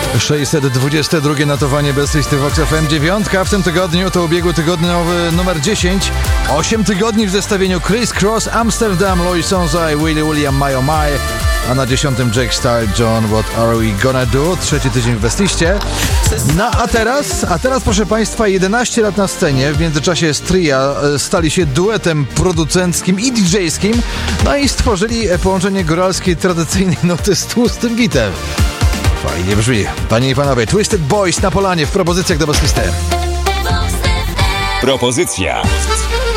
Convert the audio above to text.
622 notowanie bez listy Vox FM. 9 w tym tygodniu to ubiegły tygodniowy numer 10. 8 tygodni w zestawieniu Criss Cross, Amsterdam, Louis Sonza i Willie William My Oh My. A na 10 Jake Style, John, What Are We Gonna Do? Trzeci tydzień w Westliście. No a teraz proszę Państwa, 11 lat na scenie. W międzyczasie z tria stali się duetem producenckim i DJ-skim. No i stworzyli połączenie góralskiej tradycyjnej nuty z tłustym bitem. Fajnie brzmi. Panie i panowie, Twisted Boys na Polanie w propozycjach do Westlisty. Propozycja.